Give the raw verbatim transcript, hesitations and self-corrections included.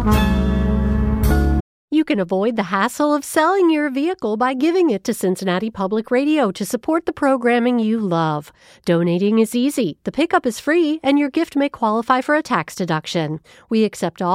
You can avoid the hassle of selling your vehicle by giving it to Cincinnati Public Radio to support the programming you love. Donating is easy, the pickup is free, and your gift may qualify for a tax deduction. We accept all